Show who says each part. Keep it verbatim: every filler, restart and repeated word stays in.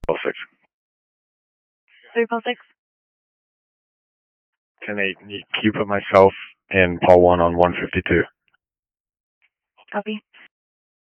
Speaker 1: Paul six.
Speaker 2: three Paul six.
Speaker 1: ten eight, can you put myself and Paul one on one fifty-two?
Speaker 2: Copy.